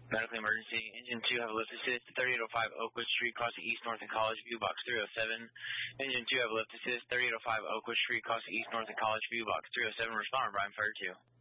Medical emergency. Engine 2, have a lift assist. 3805 Oakwood Street, crossing East North and College View, box 307. Engine 2, have a lift assist. 3805 Oakwood Street, crossing East North and College View, box 307. Responder, Brian, fire 2.